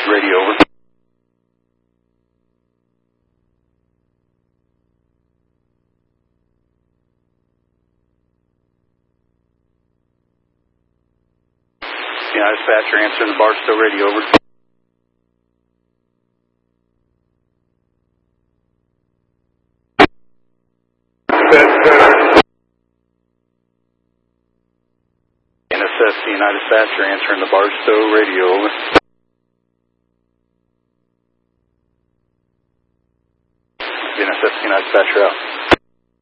Radio over. Yeah, dispatcher answering the Barstow radio over. NSS United dispatcher answering the Barstow radio over. NSS United dispatcher out.